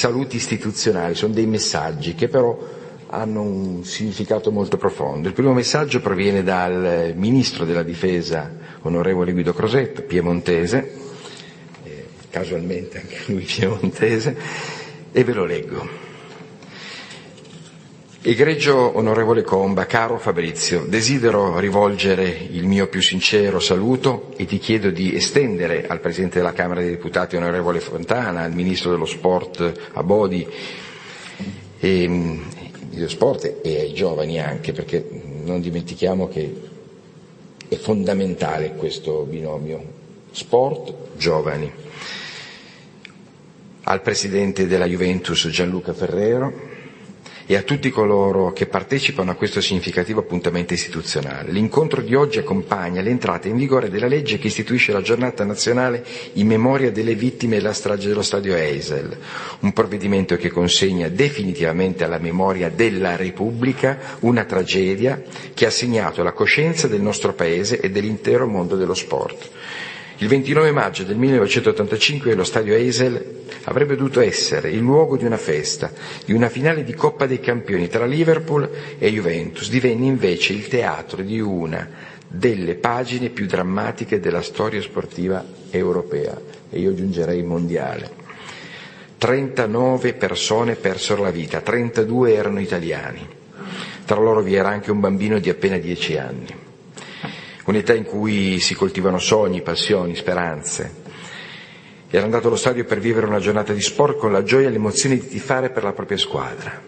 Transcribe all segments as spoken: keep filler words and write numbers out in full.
saluti istituzionali, sono dei messaggi che però hanno un significato molto profondo. Il primo messaggio proviene dal Ministro della Difesa, onorevole Guido Crosetto, piemontese, eh, casualmente anche lui piemontese, e ve lo leggo. Egregio onorevole Comba, caro Fabrizio, desidero rivolgere il mio più sincero saluto e ti chiedo di estendere al Presidente della Camera dei Deputati, onorevole Fontana, al Ministro dello Sport Abodi, e, dello Sport e ai giovani anche, perché non dimentichiamo che è fondamentale questo binomio sport-giovani, al Presidente della Juventus Gianluca Ferrero, e a tutti coloro che partecipano a questo significativo appuntamento istituzionale. L'incontro di oggi accompagna l'entrata in vigore della legge che istituisce la giornata nazionale in memoria delle vittime della strage dello stadio Heysel, un provvedimento che consegna definitivamente alla memoria della Repubblica una tragedia che ha segnato la coscienza del nostro Paese e dell'intero mondo dello sport. Il ventinove maggio del millenovecentottantacinque lo stadio Heysel avrebbe dovuto essere il luogo di una festa, di una finale di Coppa dei Campioni tra Liverpool e Juventus. Divenne invece il teatro di una delle pagine più drammatiche della storia sportiva europea, e io aggiungerei mondiale. trentanove persone persero la vita, trentadue erano italiani. Tra loro vi era anche un bambino di appena dieci anni. Un'età in cui si coltivano sogni, passioni, speranze. Era andato allo stadio per vivere una giornata di sport con la gioia e l'emozione di tifare per la propria squadra.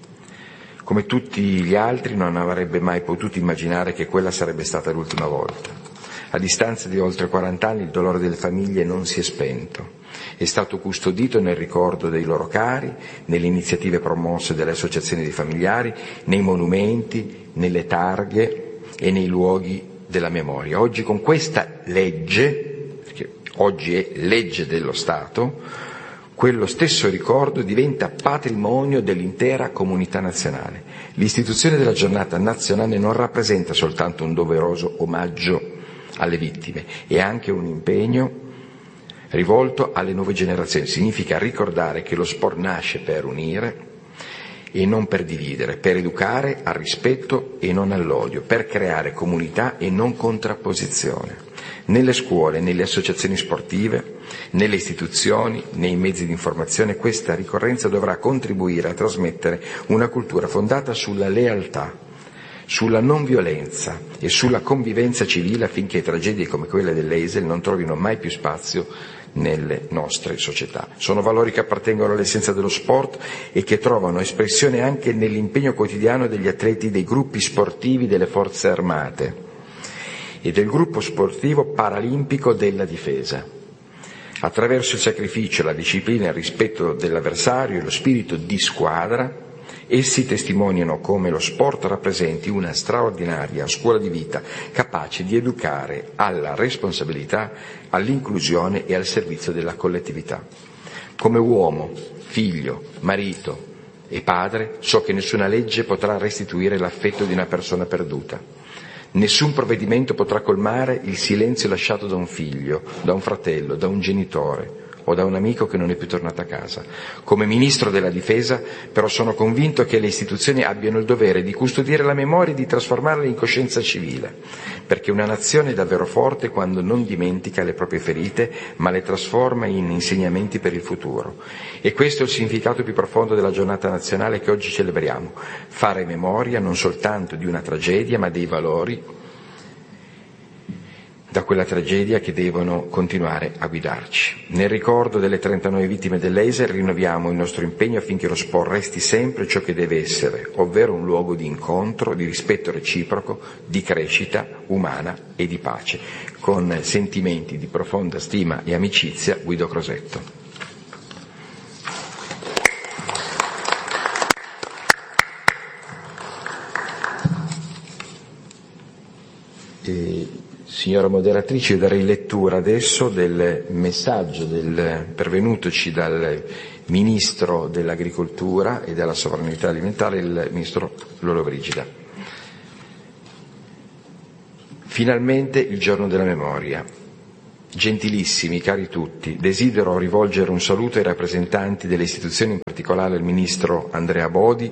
Come tutti gli altri non avrebbe mai potuto immaginare che quella sarebbe stata l'ultima volta. A distanza di oltre quaranta anni il dolore delle famiglie non si è spento. È stato custodito nel ricordo dei loro cari, nelle iniziative promosse dalle associazioni dei familiari, nei monumenti, nelle targhe e nei luoghi della memoria. Oggi con questa legge, perché oggi è legge dello Stato, quello stesso ricordo diventa patrimonio dell'intera comunità nazionale. L'istituzione della giornata nazionale non rappresenta soltanto un doveroso omaggio alle vittime, è anche un impegno rivolto alle nuove generazioni. Significa ricordare che lo sport nasce per unire e non per dividere, per educare al rispetto e non all'odio, per creare comunità e non contrapposizione. Nelle scuole, nelle associazioni sportive, nelle istituzioni, nei mezzi di informazione, questa ricorrenza dovrà contribuire a trasmettere una cultura fondata sulla lealtà, sulla non violenza e sulla convivenza civile, affinché tragedie come quelle dell'Heysel non trovino mai più spazio nelle nostre società. Sono valori che appartengono all'essenza dello sport e che trovano espressione anche nell'impegno quotidiano degli atleti dei gruppi sportivi delle forze armate e del gruppo sportivo paralimpico della difesa. Attraverso il sacrificio, la disciplina, il rispetto dell'avversario e lo spirito di squadra, essi testimoniano come lo sport rappresenti una straordinaria scuola di vita, capace di educare alla responsabilità, all'inclusione e al servizio della collettività. Come uomo, figlio, marito e padre, so che nessuna legge potrà restituire l'affetto di una persona perduta. Nessun provvedimento potrà colmare il silenzio lasciato da un figlio, da un fratello, da un genitore o da un amico che non è più tornato a casa. Come Ministro della Difesa, però, sono convinto che le istituzioni abbiano il dovere di custodire la memoria e di trasformarla in coscienza civile, perché una nazione è davvero forte quando non dimentica le proprie ferite, ma le trasforma in insegnamenti per il futuro. E questo è il significato più profondo della giornata nazionale che oggi celebriamo: fare memoria non soltanto di una tragedia, ma dei valori da quella tragedia che devono continuare a guidarci. Nel ricordo delle trentanove vittime dell'Heysel rinnoviamo il nostro impegno affinché lo sport resti sempre ciò che deve essere, ovvero un luogo di incontro, di rispetto reciproco, di crescita umana e di pace. Con sentimenti di profonda stima e amicizia, Guido Crosetto. E... Signora moderatrice, io darei lettura adesso del messaggio del, pervenutoci dal Ministro dell'Agricoltura e della Sovranità Alimentare, il Ministro Lollobrigida. Finalmente il giorno della memoria. Gentilissimi, cari tutti, desidero rivolgere un saluto ai rappresentanti delle istituzioni, in particolare al Ministro Andrea Bodi,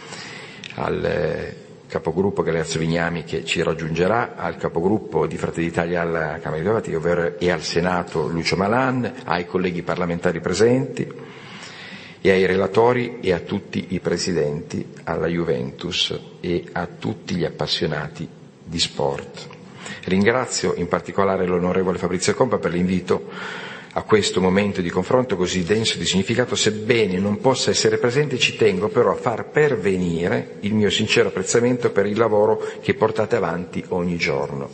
al capogruppo Galeazzo Vignami che ci raggiungerà, al capogruppo di Fratelli d'Italia alla Camera dei Deputati ovvero, e al Senato Lucio Malan, ai colleghi parlamentari presenti e ai relatori e a tutti i presidenti, alla Juventus e a tutti gli appassionati di sport. Ringrazio in particolare l'onorevole Fabrizio Comba per l'invito a questo momento di confronto così denso di significato. Sebbene non possa essere presente, ci tengo però a far pervenire il mio sincero apprezzamento per il lavoro che portate avanti ogni giorno.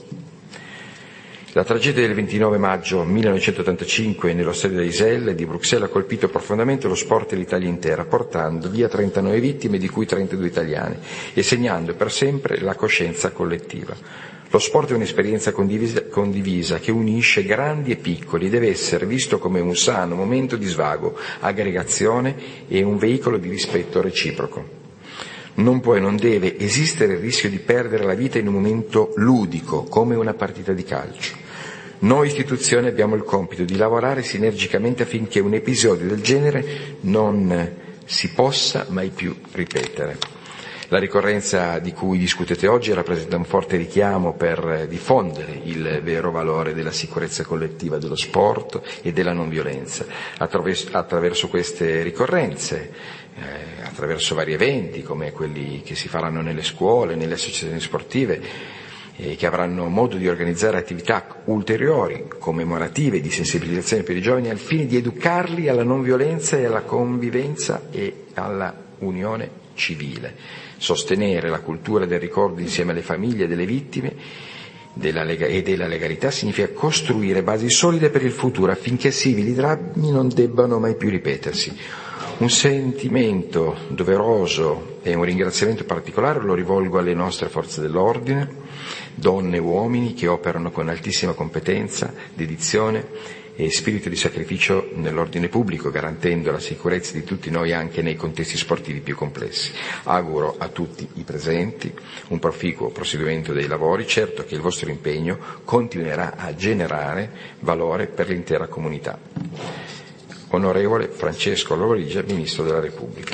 La tragedia del ventinove maggio millenovecentottantacinque nello stadio Heysel di Bruxelles ha colpito profondamente lo sport e l'Italia intera, portando via trentanove vittime, di cui trentadue italiane, e segnando per sempre la coscienza collettiva. Lo sport è un'esperienza condivisa, condivisa che unisce grandi e piccoli e deve essere visto come un sano momento di svago, aggregazione e un veicolo di rispetto reciproco. Non può e non deve esistere il rischio di perdere la vita in un momento ludico, come una partita di calcio. Noi istituzioni abbiamo il compito di lavorare sinergicamente affinché un episodio del genere non si possa mai più ripetere. La ricorrenza di cui discutete oggi rappresenta un forte richiamo per diffondere il vero valore della sicurezza collettiva dello sport e della non violenza. Attraverso, attraverso queste ricorrenze, eh, attraverso vari eventi come quelli che si faranno nelle scuole, nelle associazioni sportive, eh, che avranno modo di organizzare attività ulteriori, commemorative, di sensibilizzazione per i giovani, al fine di educarli alla non violenza e alla convivenza e alla unione civile. Sostenere la cultura del ricordo insieme alle famiglie delle vittime della lega- e della legalità significa costruire basi solide per il futuro affinché simili drammi non debbano mai più ripetersi. Un sentimento doveroso e un ringraziamento particolare lo rivolgo alle nostre forze dell'ordine, donne e uomini che operano con altissima competenza, dedizione e spirito di sacrificio nell'ordine pubblico, garantendo la sicurezza di tutti noi anche nei contesti sportivi più complessi. Auguro a tutti i presenti un proficuo proseguimento dei lavori, certo che il vostro impegno continuerà a generare valore per l'intera comunità. Onorevole Francesco Lollobrigida, Ministro della Repubblica.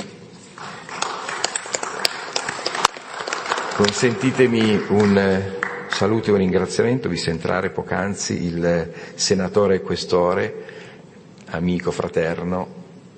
Consentitemi un saluto e un ringraziamento, visto entrare poc'anzi il senatore questore, amico fraterno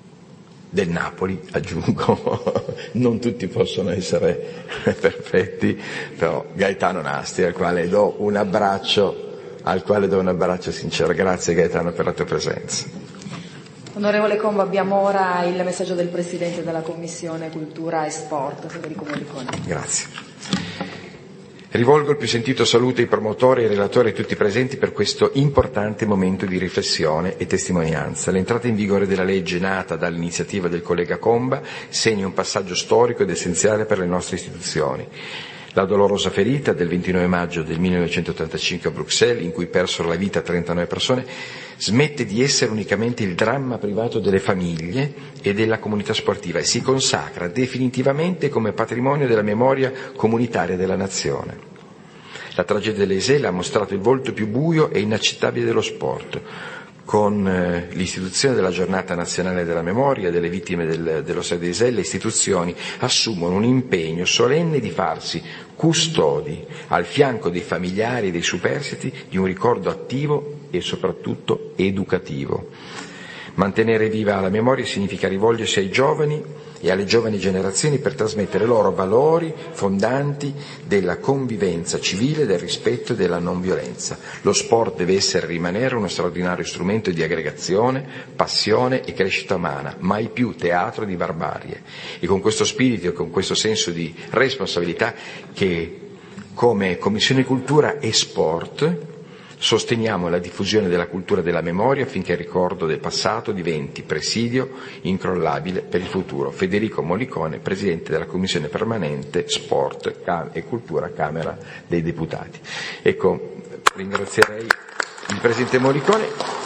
del Napoli, aggiungo, non tutti possono essere perfetti, però Gaetano Nasti, al quale do un abbraccio, al quale do un abbraccio sincero. Grazie Gaetano per la tua presenza. Onorevole Combo, abbiamo ora il messaggio del Presidente della Commissione Cultura e Sport, Federico Morricone. Grazie. Rivolgo il più sentito saluto ai promotori, ai relatori e a tutti i presenti per questo importante momento di riflessione e testimonianza. L'entrata in vigore della legge nata dall'iniziativa del collega Comba segna un passaggio storico ed essenziale per le nostre istituzioni. La dolorosa ferita del ventinove maggio del millenovecentottantacinque a Bruxelles, in cui persero la vita trentanove persone, smette di essere unicamente il dramma privato delle famiglie e della comunità sportiva e si consacra definitivamente come patrimonio della memoria comunitaria della nazione. La tragedia dell'Heysel ha mostrato il volto più buio e inaccettabile dello sport. Con eh, l'istituzione della giornata nazionale della memoria delle vittime del, dello stadio di Heysel, le istituzioni assumono un impegno solenne di farsi custodi al fianco dei familiari e dei superstiti di un ricordo attivo e soprattutto educativo. Mantenere viva la memoria significa rivolgersi ai giovani e alle giovani generazioni per trasmettere loro valori fondanti della convivenza civile, del rispetto e della non violenza. Lo sport deve essere e rimanere uno straordinario strumento di aggregazione, passione e crescita umana, mai più teatro di barbarie. E con questo spirito e con questo senso di responsabilità che come Commissione Cultura e Sport sosteniamo la diffusione della cultura della memoria affinché il ricordo del passato diventi presidio incrollabile per il futuro. Federico Morricone, Presidente della Commissione Permanente Sport e Cultura, Camera dei Deputati. Ecco, ringrazierei il Presidente Morricone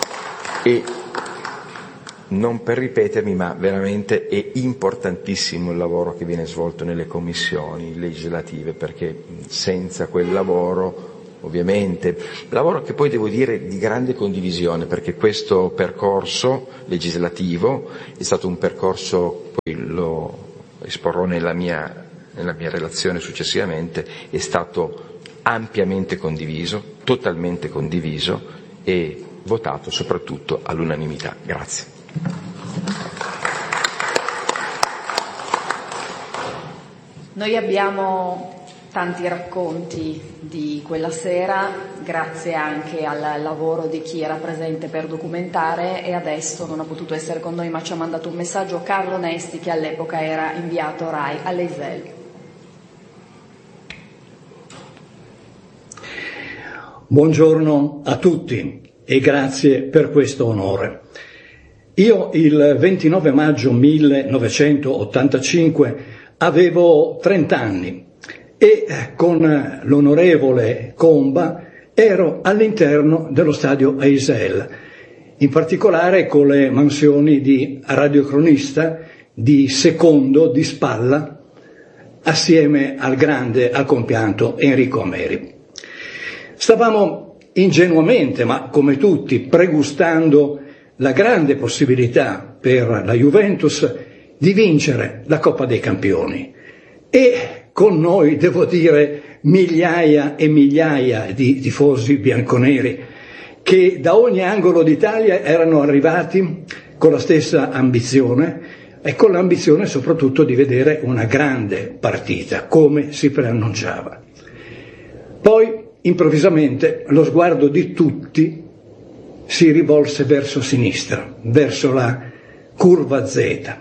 e, non per ripetermi, ma veramente è importantissimo il lavoro che viene svolto nelle commissioni legislative, perché senza quel lavoro ovviamente, lavoro che poi devo dire di grande condivisione, perché questo percorso legislativo è stato un percorso, poi lo esporrò nella mia, nella mia relazione successivamente, è stato ampiamente condiviso, totalmente condiviso e votato soprattutto all'unanimità. Grazie. Noi abbiamo tanti racconti di quella sera, grazie anche al lavoro di chi era presente per documentare, e adesso non ha potuto essere con noi ma ci ha mandato un messaggio Carlo Nesti, che all'epoca era inviato RAI all'Eisel. Buongiorno a tutti e grazie per questo onore. Io il ventinove maggio millenovecentottantacinque avevo trenta anni e con l'onorevole Comba ero all'interno dello stadio Eisel, in particolare con le mansioni di radiocronista, di secondo, di spalla, assieme al grande, al compianto Enrico Ameri. Stavamo ingenuamente, ma come tutti, pregustando la grande possibilità per la Juventus di vincere la Coppa dei Campioni. E con noi, devo dire, migliaia e migliaia di tifosi bianconeri che da ogni angolo d'Italia erano arrivati con la stessa ambizione e con l'ambizione soprattutto di vedere una grande partita, come si preannunciava. Poi, improvvisamente, lo sguardo di tutti si rivolse verso sinistra, verso la curva Z.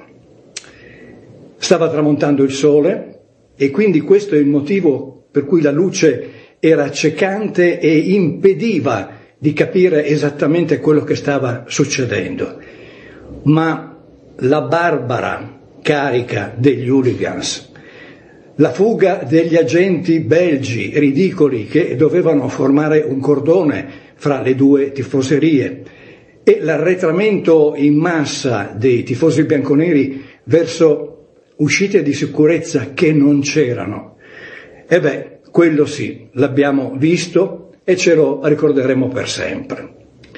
Stava tramontando il sole e quindi questo è il motivo per cui la luce era accecante e impediva di capire esattamente quello che stava succedendo. Ma la barbara carica degli hooligans, la fuga degli agenti belgi ridicoli che dovevano formare un cordone fra le due tifoserie e l'arretramento in massa dei tifosi bianconeri verso uscite di sicurezza che non c'erano. E beh, quello sì, l'abbiamo visto e ce lo ricorderemo per sempre.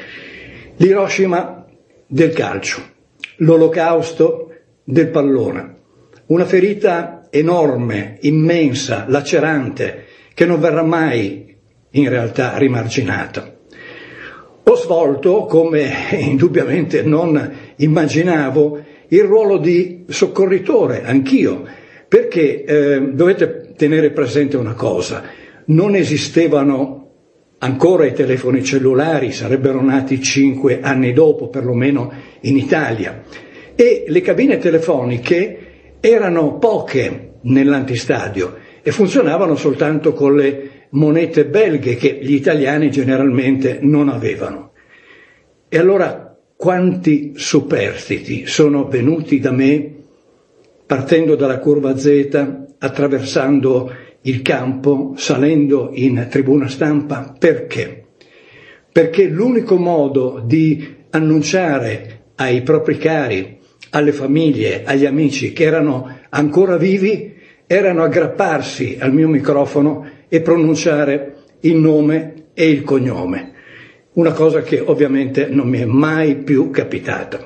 L'Hiroshima del calcio, l'olocausto del pallone, una ferita enorme, immensa, lacerante, che non verrà mai in realtà rimarginata. Ho svolto, come indubbiamente non immaginavo, il ruolo di soccorritore, anch'io, perché eh, dovete tenere presente una cosa, non esistevano ancora i telefoni cellulari, sarebbero nati cinque anni dopo, perlomeno in Italia, e le cabine telefoniche erano poche nell'antistadio e funzionavano soltanto con le monete belghe che gli italiani generalmente non avevano. E allora quanti superstiti sono venuti da me partendo dalla curva Z, attraversando il campo, salendo in tribuna stampa? Perché? Perché l'unico modo di annunciare ai propri cari, alle famiglie, agli amici che erano ancora vivi, erano aggrapparsi al mio microfono e pronunciare il nome e il cognome. Una cosa che ovviamente non mi è mai più capitata.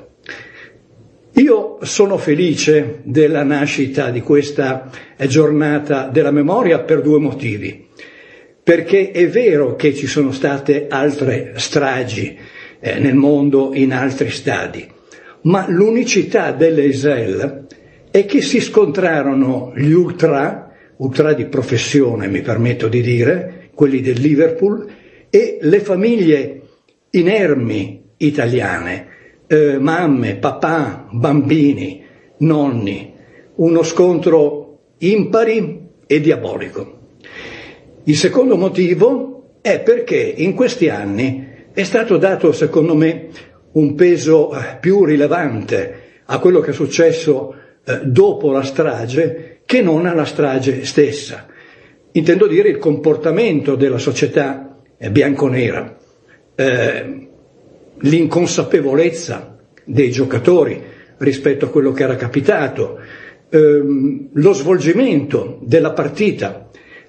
Io sono felice della nascita di questa giornata della memoria per due motivi. Perché è vero che ci sono state altre stragi eh, nel mondo in altri stadi, ma l'unicità dell'Eisel è che si scontrarono gli ultra, ultra di professione mi permetto di dire, quelli del Liverpool, e le famiglie inermi italiane, eh, mamme, papà, bambini, nonni, uno scontro impari e diabolico. Il secondo motivo è perché in questi anni è stato dato, secondo me, un peso più rilevante a quello che è successo eh, dopo la strage che non alla strage stessa. Intendo dire il comportamento della società eh, bianconera, eh, l'inconsapevolezza dei giocatori rispetto a quello che era capitato, ehm, lo svolgimento della partita,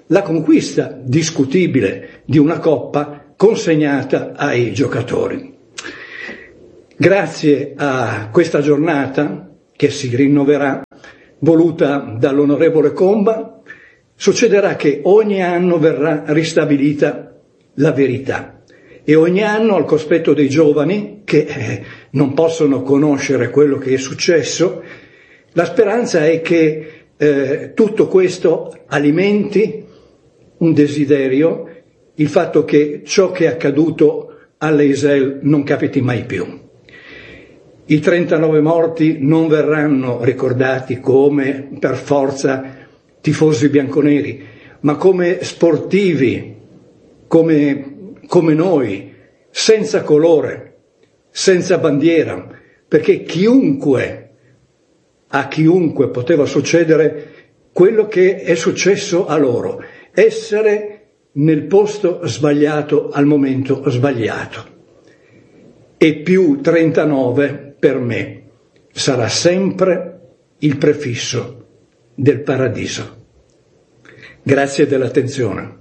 la conquista discutibile di una coppa consegnata ai giocatori. Grazie a questa giornata, che si rinnoverà, voluta dall'onorevole Comba, succederà che ogni anno verrà ristabilita la verità e ogni anno, al cospetto dei giovani che eh, non possono conoscere quello che è successo, la speranza è che eh, tutto questo alimenti un desiderio, il fatto che ciò che è accaduto alle I S E L non capiti mai più. I trentanove morti non verranno ricordati come per forza tifosi bianconeri, ma come sportivi, come, come noi, senza colore, senza bandiera, perché chiunque, a chiunque poteva succedere quello che è successo a loro, essere nel posto sbagliato al momento sbagliato. E più trentanove per me sarà sempre il prefisso del paradiso. Grazie dell'attenzione.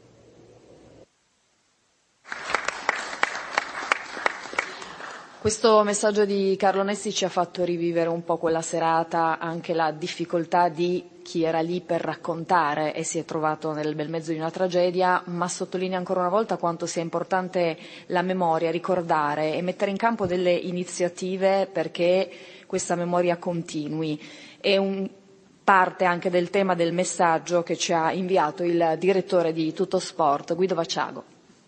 Questo messaggio di Carlo Nessi ci ha fatto rivivere un po' quella serata, anche la difficoltà di chi era lì per raccontare e si è trovato nel bel mezzo di una tragedia, ma sottolinea ancora una volta quanto sia importante la memoria, ricordare e mettere in campo delle iniziative perché questa memoria continui. È un parte anche del tema del messaggio che ci ha inviato il direttore di Tuttosport, Guido Vaciago.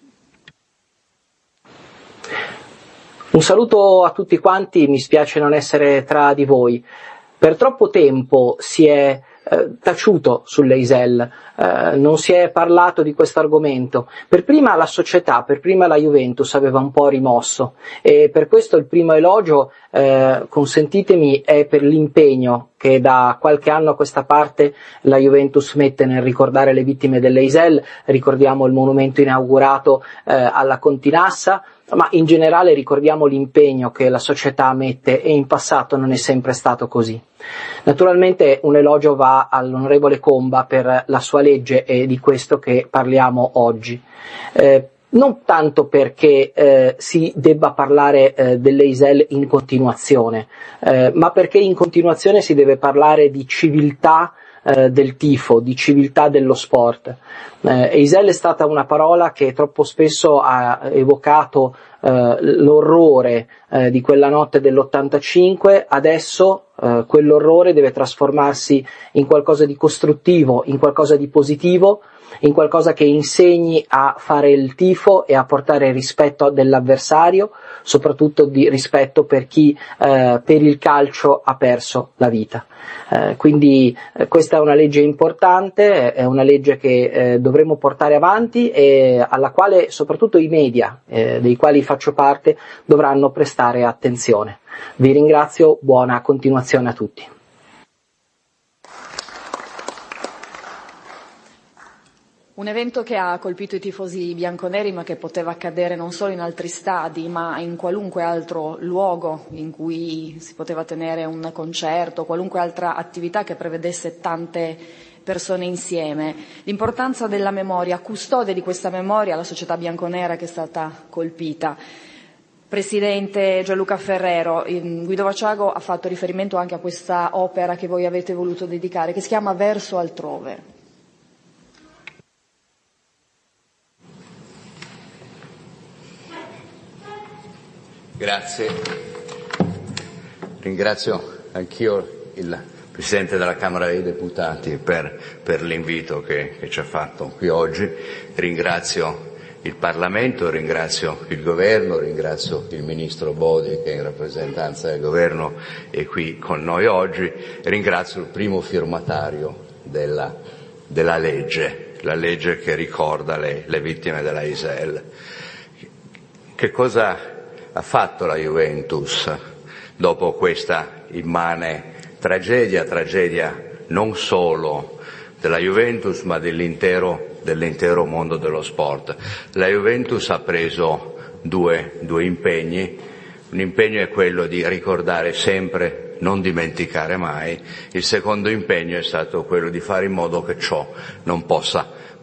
Un saluto a tutti quanti, mi spiace non essere tra di voi. Per troppo tempo si è eh, taciuto sulle I S E L, eh, non si è parlato di questo argomento. Per prima la società, per prima la Juventus aveva un po' rimosso e per questo il primo elogio, eh, consentitemi, è per l'impegno che da qualche anno a questa parte la Juventus mette nel ricordare le vittime delle I S E L. Ricordiamo il monumento inaugurato eh, alla Continassa, ma in generale ricordiamo l'impegno che la società mette e in passato non è sempre stato così. Naturalmente un elogio va all'onorevole Comba per la sua legge e di questo che parliamo oggi. Eh, non tanto perché eh, si debba parlare eh, delle I S E L in continuazione, eh, ma perché in continuazione si deve parlare di civiltà eh, del tifo, di civiltà dello sport. Eh, I S E L è stata una parola che troppo spesso ha evocato eh, l'orrore eh, di quella notte dell'ottantacinque, adesso eh, quell'orrore deve trasformarsi in qualcosa di costruttivo, in qualcosa di positivo, in qualcosa che insegni a fare il tifo e a portare rispetto dell'avversario, soprattutto di rispetto per chi eh, per il calcio ha perso la vita. Eh, quindi eh, questa è una legge importante, è una legge che eh, dovremo portare avanti e alla quale soprattutto i media, eh, dei quali faccio parte, dovranno prestare attenzione. Vi ringrazio, buona continuazione a tutti. Un evento che ha colpito i tifosi bianconeri, ma che poteva accadere non solo in altri stadi, ma in qualunque altro luogo in cui si poteva tenere un concerto, qualunque altra attività che prevedesse tante persone insieme. L'importanza della memoria, custode di questa memoria, la società bianconera che è stata colpita. Presidente Gianluca Ferrero, Guido Vaciago ha fatto riferimento anche a questa opera che voi avete voluto dedicare, che si chiama Verso altrove. Grazie. Ringrazio anch'io il Presidente della Camera dei Deputati per, per l'invito che, che ci ha fatto qui oggi. Ringrazio il Parlamento, ringrazio il Governo, ringrazio il Ministro Bodi che in rappresentanza del Governo è qui con noi oggi. Ringrazio il primo firmatario della, della legge, la legge che ricorda le, le vittime della I S E L. Che cosa ha fatto la Juventus dopo questa immane tragedia, tragedia non solo della Juventus ma dell'intero, dell'intero mondo dello sport? La Juventus ha preso due, due impegni. Un impegno è quello di ricordare sempre, non dimenticare mai. Il secondo impegno è stato quello di fare in modo che ciò non possa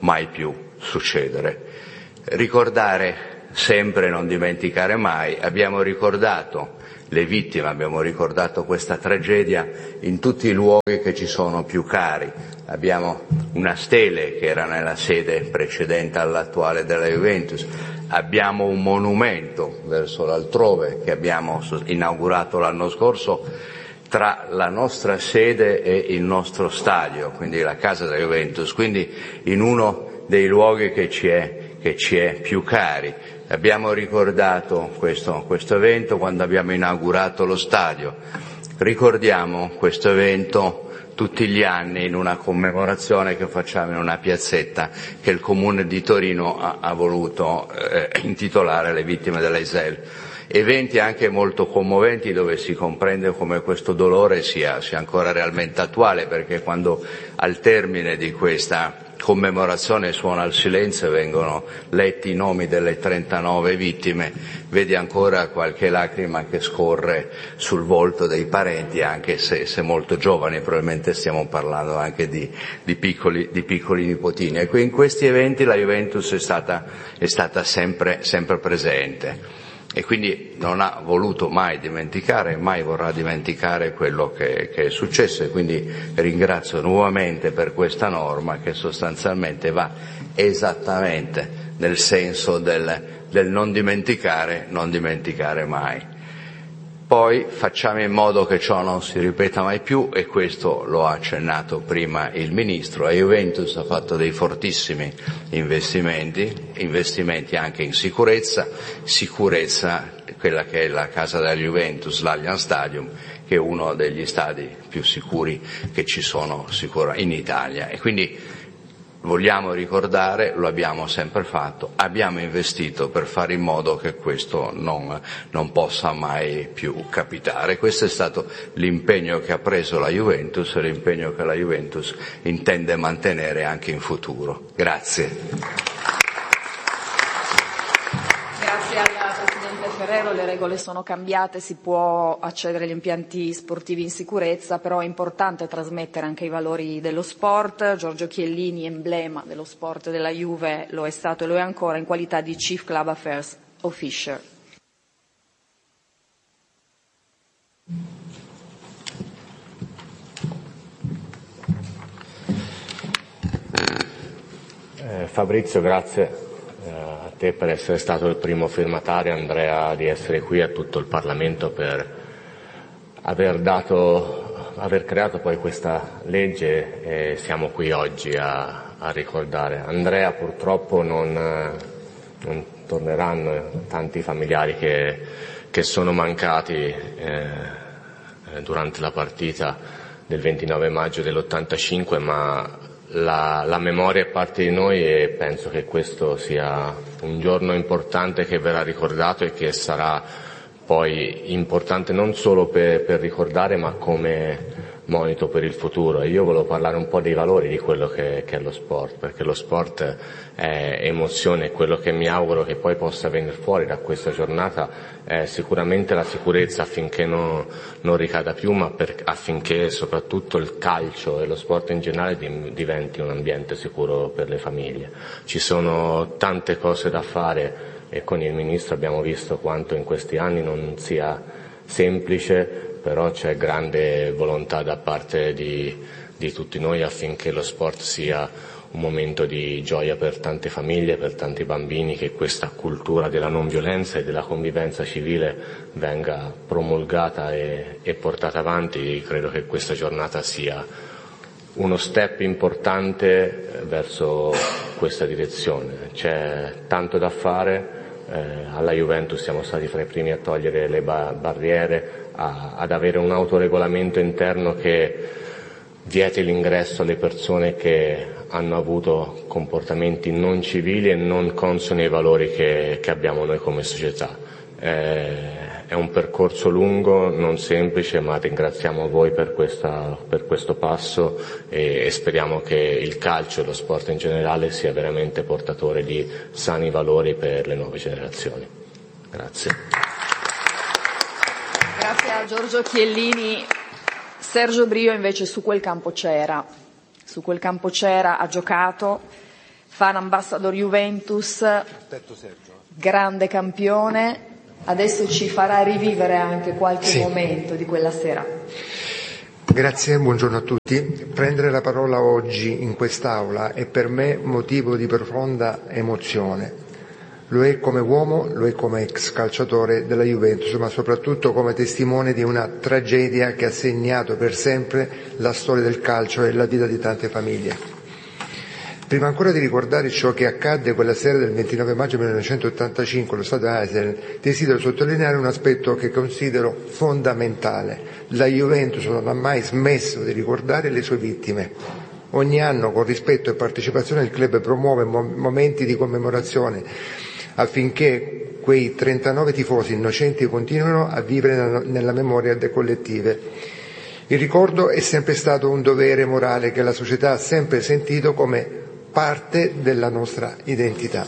mai più succedere. Ricordare sempre, non dimenticare mai. Abbiamo ricordato le vittime, abbiamo ricordato questa tragedia in tutti i luoghi che ci sono più cari. Abbiamo una stele che era nella sede precedente all'attuale della Juventus, abbiamo un monumento verso l'altrove che abbiamo inaugurato l'anno scorso tra la nostra sede e il nostro stadio, quindi la casa della Juventus, quindi in uno dei luoghi che ci è, che ci è più cari. Abbiamo ricordato questo, questo evento quando abbiamo inaugurato lo stadio, ricordiamo questo evento tutti gli anni in una commemorazione che facciamo in una piazzetta che il Comune di Torino ha, ha voluto eh, intitolare alle vittime dell'Eisel. Eventi anche molto commoventi dove si comprende come questo dolore sia, sia ancora realmente attuale, perché quando al termine di questa commemorazione suona il silenzio e vengono letti i nomi delle trentanove vittime, vedi ancora qualche lacrima che scorre sul volto dei parenti, anche se, se molto giovani, probabilmente stiamo parlando anche di, di, piccoli, di piccoli nipotini. E qui in questi eventi la Juventus è stata, è stata sempre, sempre presente. E quindi non ha voluto mai dimenticare, mai vorrà dimenticare quello che, che è successo, e quindi ringrazio nuovamente per questa norma che sostanzialmente va esattamente nel senso del, del non dimenticare, non dimenticare mai. Poi facciamo in modo che ciò non si ripeta mai più, e questo lo ha accennato prima il Ministro. La Juventus ha fatto dei fortissimi investimenti, investimenti anche in sicurezza, sicurezza quella che è la casa della Juventus, l'Allianz Stadium, che è uno degli stadi più sicuri che ci sono sicuro in Italia. E quindi vogliamo ricordare, lo abbiamo sempre fatto, abbiamo investito per fare in modo che questo non, non possa mai più capitare. Questo è stato l'impegno che ha preso la Juventus e l'impegno che la Juventus intende mantenere anche in futuro. Grazie. Grazie al Presidente Ferrero, le regole sono cambiate, si può accedere agli impianti sportivi in sicurezza, però è importante trasmettere anche i valori dello sport. Giorgio Chiellini, emblema dello sport della Juve, lo è stato e lo è ancora in qualità di Chief Club Affairs Officer. Eh, Fabrizio, grazie a te per essere stato il primo firmatario, Andrea di essere qui, a tutto il Parlamento per aver dato, aver creato poi questa legge, e siamo qui oggi a, a ricordare. Andrea purtroppo non, non torneranno tanti familiari che, che sono mancati eh, durante la partita del ventinove maggio dell'ottantacinque, ma La, la memoria è parte di noi, e penso che questo sia un giorno importante che verrà ricordato e che sarà poi importante non solo per, per ricordare, ma come monito per il futuro. E io volevo parlare un po' dei valori di quello che, che è lo sport, perché lo sport è emozione, e quello che mi auguro che poi possa venire fuori da questa giornata è sicuramente la sicurezza affinché non, non ricada più, ma per, affinché soprattutto il calcio e lo sport in generale diventi un ambiente sicuro per le famiglie. Ci sono tante cose da fare, e con il Ministro abbiamo visto quanto in questi anni non sia semplice, però c'è grande volontà da parte di, di tutti noi affinché lo sport sia un momento di gioia per tante famiglie, per tanti bambini, che questa cultura della non violenza e della convivenza civile venga promulgata e, e portata avanti. Credo che questa giornata sia uno step importante verso questa direzione. C'è tanto da fare. Eh, alla Juventus siamo stati fra i primi a togliere le ba- barriere, a, ad avere un autoregolamento interno che vieti l'ingresso alle persone che hanno avuto comportamenti non civili e non consoni ai valori che, che abbiamo noi come società. Eh, è un percorso lungo, non semplice, ma ringraziamo voi per, questa, per questo passo, e, e speriamo che il calcio e lo sport in generale sia veramente portatore di sani valori per le nuove generazioni. Grazie. Grazie a Giorgio Chiellini. Sergio Brio invece su quel campo c'era, su quel campo c'era, ha giocato, fan ambassador Juventus, grande campione, adesso ci farà rivivere anche qualche sì. momento di quella sera. Grazie, buongiorno a tutti. Prendere la parola oggi in quest'Aula è per me motivo di profonda emozione. Lo è come uomo, lo è come ex calciatore della Juventus, ma soprattutto come testimone di una tragedia che ha segnato per sempre la storia del calcio e la vita di tante famiglie. Prima ancora di ricordare ciò che accadde quella sera del ventinove maggio millenovecentottantacinque allo stadio Heysel, desidero sottolineare un aspetto che considero fondamentale. La Juventus non ha mai smesso di ricordare le sue vittime. Ogni anno, con rispetto e partecipazione, il club promuove momenti di commemorazione affinché quei trentanove tifosi innocenti continuino a vivere nella memoria delle collettive. Il ricordo è sempre stato un dovere morale che la società ha sempre sentito come parte della nostra identità.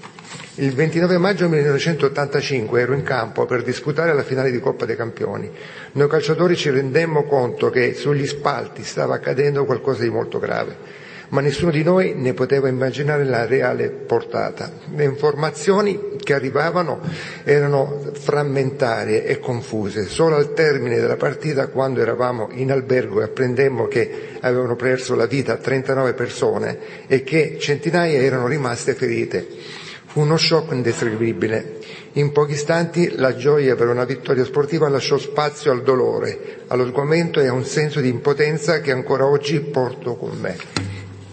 Il ventinove maggio millenovecentottantacinque ero in campo per disputare la finale di Coppa dei Campioni. Noi calciatori ci rendemmo conto che sugli spalti stava accadendo qualcosa di molto grave, ma nessuno di noi ne poteva immaginare la reale portata. Le informazioni che arrivavano erano frammentarie e confuse. Solo al termine della partita, quando eravamo in albergo e apprendemmo che avevano perso la vita trentanove persone e che centinaia erano rimaste ferite. Fu uno shock indescrivibile. In pochi istanti la gioia per una vittoria sportiva lasciò spazio al dolore, allo sgomento e a un senso di impotenza che ancora oggi porto con me.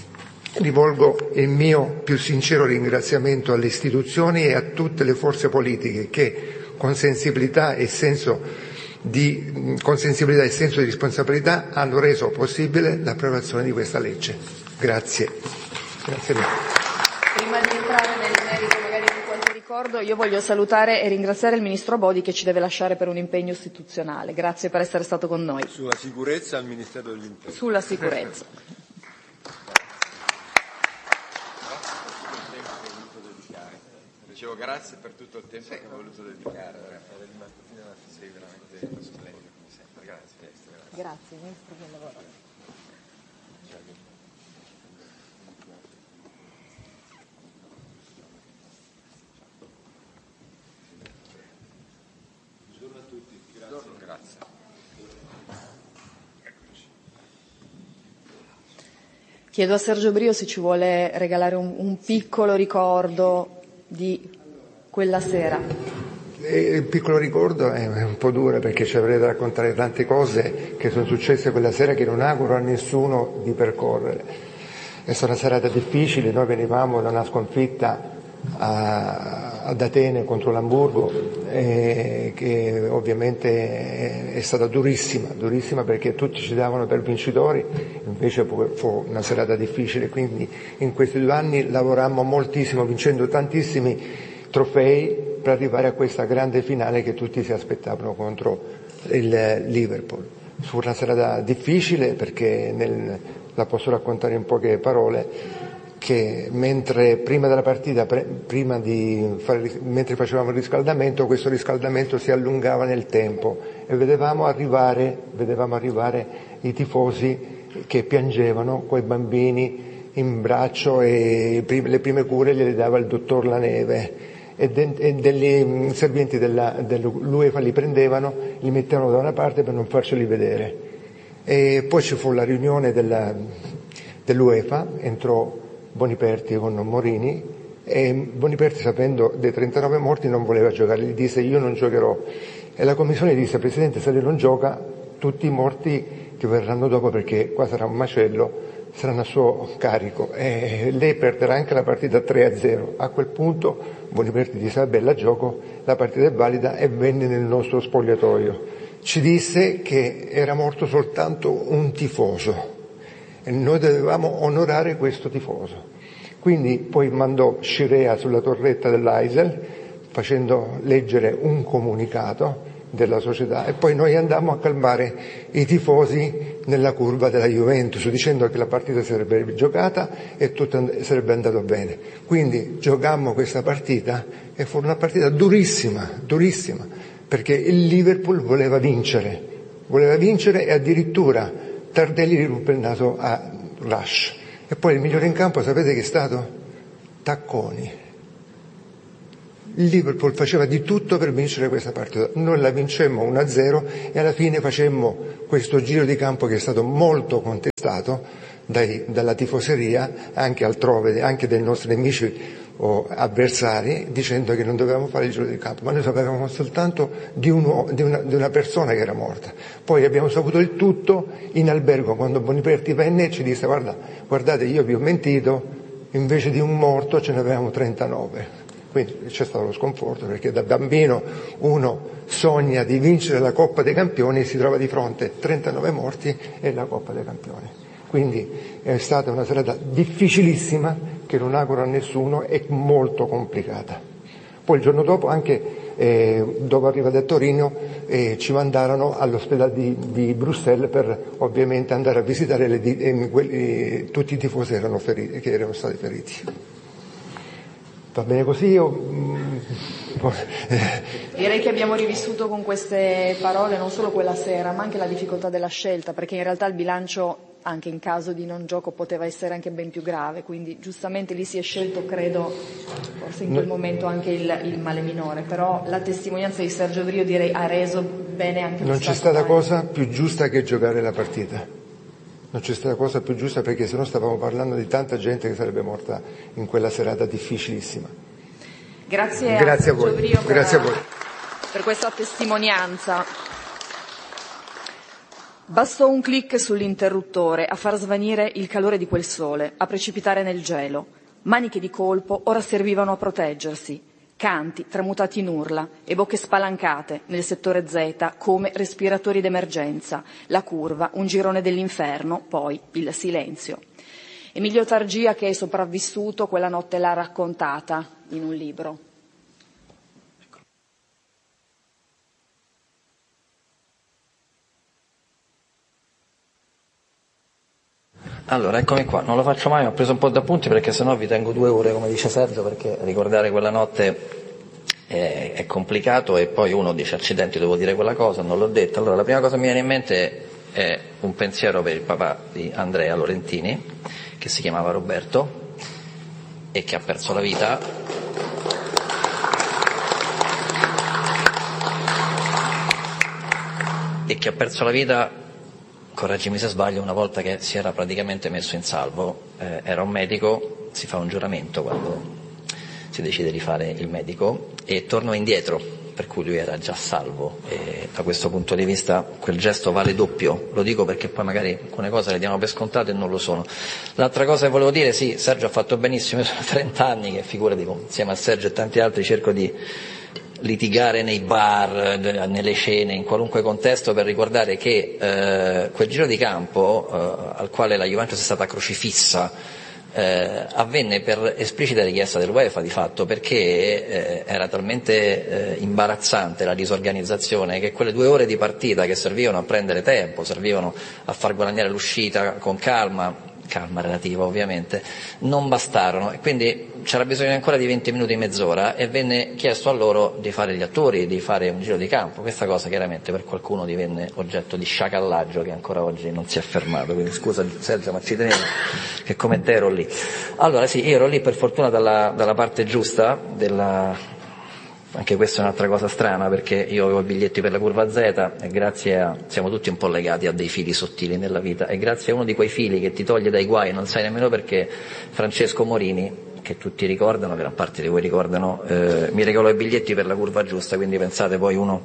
Rivolgo il mio più sincero ringraziamento alle istituzioni e a tutte le forze politiche che con sensibilità e senso di, con sensibilità e senso di responsabilità hanno reso possibile l'approvazione di questa legge. Grazie. Grazie mille. Prima di entrare nel merito magari di qualche ricordo, io voglio salutare e ringraziare il Ministro Bodi che ci deve lasciare per un impegno istituzionale. Grazie per essere stato con noi. Sulla sicurezza al Ministero degli Interni. Sulla sicurezza. Dicevo grazie per tutto il tempo che ho voluto dedicare. Sei veramente splendido come sempre. Grazie. Grazie, grazie Ministro, buon lavoro. Buongiorno a tutti. Grazie. Grazie. Chiedo a Sergio Brio se ci vuole regalare un, un piccolo ricordo di quella sera. Il piccolo ricordo è un po' duro perché ci avrei da raccontare tante cose che sono successe quella sera che non auguro a nessuno di percorrere. È stata una serata difficile, noi venivamo da una sconfitta a, ad Atene contro l'Amburgo eh, che ovviamente è, è stata durissima, durissima perché tutti ci davano per vincitori, invece fu una serata difficile, quindi in questi due anni lavorammo moltissimo vincendo tantissimi trofei per arrivare a questa grande finale che tutti si aspettavano contro il Liverpool. Fu una serata difficile perché nel, la posso raccontare in poche parole che mentre prima della partita, pre, prima di fare, mentre facevamo il riscaldamento, questo riscaldamento si allungava nel tempo e vedevamo arrivare, vedevamo arrivare i tifosi che piangevano coi bambini in braccio e le prime cure gliele dava il dottor Laneve e, de, e degli inservienti della, dell'UEFA li prendevano, li mettevano da una parte per non farceli vedere. E poi ci fu la riunione della, dell'UEFA, entrò Boniperti con Morini e Boniperti, sapendo dei trentanove morti, non voleva giocare, gli disse io non giocherò e la commissione disse Presidente, se lei non gioca tutti i morti che verranno dopo, perché qua sarà un macello, saranno a suo carico e lei perderà anche la partita tre a zero. A quel punto Boniperti disse vabbè, la gioco, la partita è valida, e venne nel nostro spogliatoio. Ci disse che era morto soltanto un tifoso e noi dovevamo onorare questo tifoso. Quindi poi mandò Scirea sulla torretta dell'Heysel facendo leggere un comunicato della società e poi noi andammo a calmare i tifosi nella curva della Juventus dicendo che la partita sarebbe giocata e tutto sarebbe andato bene. Quindi giocammo questa partita e fu una partita durissima, durissima, perché il Liverpool voleva vincere, voleva vincere e addirittura Tardelli riruppe il naso a Rush. E poi il migliore in campo sapete chi è stato? tacconi. Il Liverpool faceva di tutto per vincere questa partita, noi la vincemmo uno a zero e alla fine facemmo questo giro di campo che è stato molto contestato dai, dalla tifoseria, anche altrove, anche dai nostri nemici o avversari, dicendo che non dovevamo fare il giro di campo, ma noi sapevamo soltanto di, uno, di, una, di una persona che era morta. Poi abbiamo saputo il tutto in albergo quando Boniperti venne e ci disse: guarda, guardate, io vi ho mentito, invece di un morto ce ne avevamo trentanove. Quindi c'è stato lo sconforto, perché da bambino uno sogna di vincere la Coppa dei Campioni e si trova di fronte a trentanove morti e la Coppa dei Campioni. Quindi è stata una serata difficilissima che non auguro a nessuno e molto complicata. Poi il giorno dopo, anche eh, dopo arrivare a Torino, eh, ci mandarono all'ospedale di, di Bruxelles per ovviamente andare a visitare le, eh, quelli, tutti i tifosi erano feriti, che erano stati feriti. Va bene così? O... Direi che abbiamo rivissuto con queste parole non solo quella sera, ma anche la difficoltà della scelta, perché in realtà il bilancio anche in caso di non gioco poteva essere anche ben più grave, quindi giustamente lì si è scelto, credo, forse in quel momento anche il, il male minore, però la testimonianza di Sergio Brio direi ha reso bene anche non c'è stata cosa più giusta che giocare la partita. Non c'è stata cosa più giusta, perché sennò stavamo parlando di tanta gente che sarebbe morta in quella serata difficilissima. Grazie, Grazie a, a voi. Brio per, Grazie a voi per questa testimonianza. Bastò un clic sull'interruttore a far svanire il calore di quel sole, a precipitare nel gelo. Maniche di colpo ora servivano a proteggersi. Canti tramutati in urla e bocche spalancate nel settore Z come respiratori d'emergenza, la curva, un girone dell'inferno, poi il silenzio. Emilio Targia, che è sopravvissuto, quella notte l'ha raccontata in un libro. Allora, eccomi qua, non lo faccio mai, ho preso un po' di appunti perché sennò vi tengo due ore, come dice Sergio, perché ricordare quella notte è, è complicato e poi uno dice accidenti, devo dire quella cosa, non l'ho detta. Allora, la prima cosa che mi viene in mente è un pensiero per il papà di Andrea Lorentini, che si chiamava Roberto e che ha perso la vita e che ha perso la vita correggimi se sbaglio, una volta che si era praticamente messo in salvo. Eh, era un medico, si fa un giuramento quando si decide di fare il medico e tornò indietro, per cui lui era già salvo e da questo punto di vista quel gesto vale doppio. Lo dico perché poi magari alcune cose le diamo per scontate e non lo sono. L'altra cosa che volevo dire, sì, Sergio ha fatto benissimo, io sono trenta anni che figurati, insieme a Sergio e tanti altri cerco di litigare nei bar, nelle cene, in qualunque contesto, per ricordare che eh, quel giro di campo eh, al quale la Juventus è stata crocifissa eh, avvenne per esplicita richiesta dell'UEFA di fatto, perché eh, era talmente eh, imbarazzante la disorganizzazione che quelle due ore di partita che servivano a prendere tempo, servivano a far guadagnare l'uscita con calma, calma relativa ovviamente, non bastarono e quindi c'era bisogno ancora di venti minuti, mezz'ora e venne chiesto a loro di fare gli attori, di fare un giro di campo. Questa cosa chiaramente per qualcuno divenne oggetto di sciacallaggio che ancora oggi non si è fermato, quindi scusa Sergio, ma ci tenevo che come te ero lì. Allora sì, io ero lì per fortuna dalla, dalla parte giusta della... Anche questa è un'altra cosa strana, perché io avevo i biglietti per la curva Z e grazie a, siamo tutti un po' legati a dei fili sottili nella vita, e grazie a uno di quei fili che ti toglie dai guai, non sai nemmeno perché, Francesco Morini, che tutti ricordano, gran parte di voi ricordano, eh, mi regalò i biglietti per la curva giusta, quindi pensate poi uno,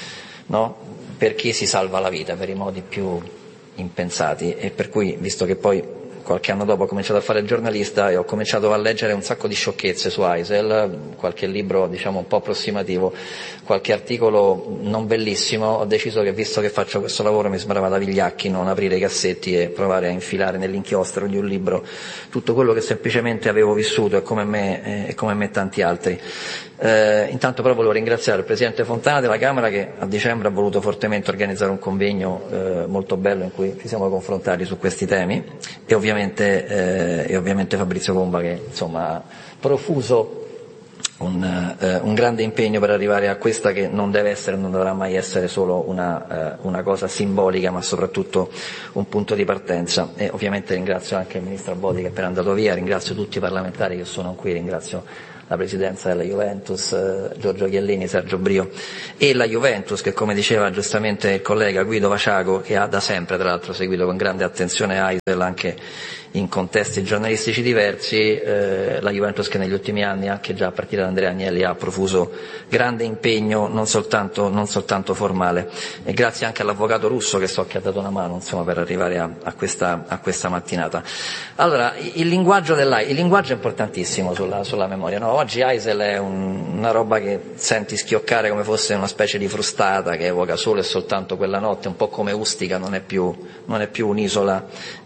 no? Per chi si salva la vita, per i modi più impensati, e per cui, visto che poi qualche anno dopo ho cominciato a fare il giornalista e ho cominciato a leggere un sacco di sciocchezze su Heysel, qualche libro diciamo un po' approssimativo, qualche articolo non bellissimo, ho deciso che visto che faccio questo lavoro mi sembrava da vigliacchi non aprire i cassetti e provare a infilare nell'inchiostro di un libro tutto quello che semplicemente avevo vissuto e come me, e come me tanti altri. Eh, intanto però volevo ringraziare il Presidente Fontana della Camera, che a dicembre ha voluto fortemente organizzare un convegno eh, molto bello in cui ci siamo confrontati su questi temi, e ovviamente, eh, e ovviamente Fabrizio Comba, che insomma ha profuso un, eh, un grande impegno per arrivare a questa che non deve essere, non dovrà mai essere solo una, eh, una cosa simbolica, ma soprattutto un punto di partenza. E ovviamente ringrazio anche il Ministro Abodi che è appena andato via, ringrazio tutti i parlamentari che sono qui, ringrazio la Presidenza della Juventus, eh, Giorgio Chiellini, Sergio Brio, e la Juventus che, come diceva giustamente il collega Guido Vaciaco, che ha da sempre tra l'altro seguito con grande attenzione Aisel anche in contesti giornalistici diversi, eh, la Juventus che negli ultimi anni, anche già a partire da Andrea Agnelli, ha profuso grande impegno non soltanto, non soltanto formale, e grazie anche all'avvocato Russo che so che ha dato una mano insomma per arrivare a, a, questa, a questa mattinata. Allora, il linguaggio, della, il linguaggio è importantissimo sulla, sulla memoria, no? Oggi Aisel è un, una roba che senti schioccare come fosse una specie di frustata che evoca solo e soltanto quella notte, un po' come Ustica non è più, non è più un'isola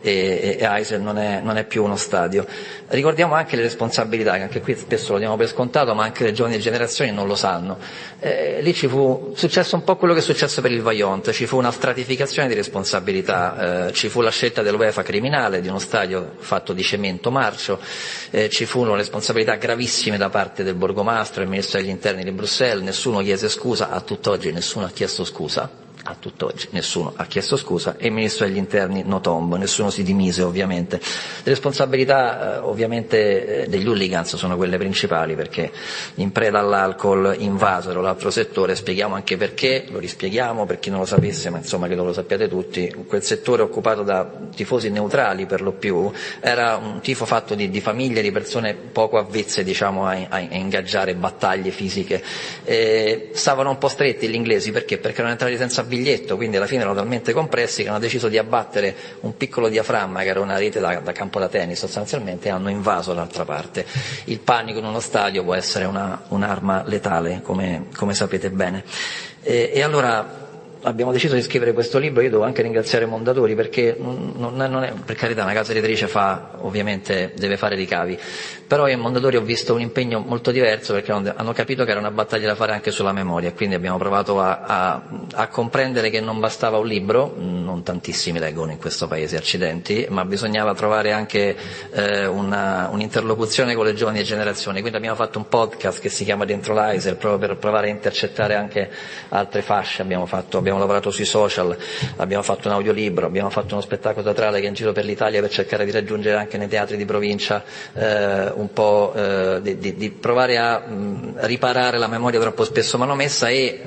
e, e Aisel non è, non è più uno stadio. Ricordiamo anche le responsabilità, che anche qui spesso lo diamo per scontato, ma anche le giovani generazioni non lo sanno. Eh, lì ci fu successo un po' quello che è successo per il Vajont, ci fu una stratificazione di responsabilità, eh, ci fu la scelta dell'UEFA criminale di uno stadio fatto di cemento marcio, eh, ci furono responsabilità gravissime da parte del Borgomastro e del Ministro degli Interni di Bruxelles, nessuno chiese scusa, a tutt'oggi nessuno ha chiesto scusa. A tutt'oggi nessuno ha chiesto scusa e il Ministro degli Interni no tombo, nessuno si dimise ovviamente. Le responsabilità eh, ovviamente eh, degli hooligans sono quelle principali, perché in preda all'alcol invasero l'altro settore, spieghiamo anche perché, lo rispieghiamo per chi non lo sapesse, ma insomma che lo sappiate tutti, quel settore occupato da tifosi neutrali per lo più, era un tifo fatto di, di famiglie, di persone poco avvezze diciamo a, a ingaggiare battaglie fisiche, eh, stavano un po' stretti gli inglesi, perché? Perché erano entrati senza biglietto, quindi alla fine erano talmente compressi che hanno deciso di abbattere un piccolo diaframma che era una rete da, da campo da tennis sostanzialmente, e hanno invaso l'altra parte. Il panico in uno stadio può essere una, un'arma letale, come, come sapete bene. E, e allora abbiamo deciso di scrivere questo libro. Io devo anche ringraziare Mondadori, perché non, non è, per carità, una casa editrice fa, ovviamente deve fare ricavi, però io in Mondadori ho visto un impegno molto diverso, perché hanno capito che era una battaglia da fare anche sulla memoria, quindi abbiamo provato a, a, a comprendere che non bastava un libro, non tantissimi leggono in questo paese, accidenti, ma bisognava trovare anche eh, una, un'interlocuzione con le giovani generazioni, quindi abbiamo fatto un podcast che si chiama Dentro l'Aisel, proprio per provare a intercettare anche altre fasce, abbiamo fatto, abbiamo lavorato sui social, abbiamo fatto un audiolibro, abbiamo fatto uno spettacolo teatrale che è in giro per l'Italia per cercare di raggiungere anche nei teatri di provincia eh, un po' eh, di, di, di provare a mh, riparare la memoria troppo spesso manomessa, e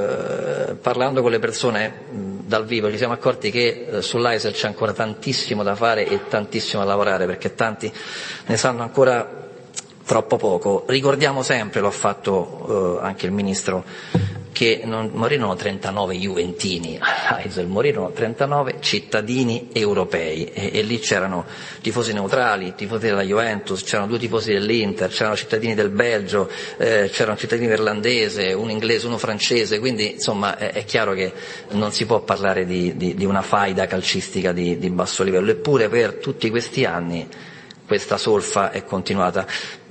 eh, parlando con le persone mh, dal vivo ci siamo accorti che eh, sull'Aisel c'è ancora tantissimo da fare e tantissimo da lavorare, perché tanti ne sanno ancora troppo poco. Ricordiamo sempre, lo ha fatto eh, anche il Ministro, che non morirono trentanove juventini a Aisel, morirono trentanove cittadini europei, e, e lì c'erano tifosi neutrali, tifosi della Juventus, c'erano due tifosi dell'Inter, c'erano cittadini del Belgio, eh, c'era un cittadino irlandese, un inglese, uno francese, quindi insomma è, è chiaro che non si può parlare di, di, di una faida calcistica di, di basso livello, eppure per tutti questi anni questa solfa è continuata.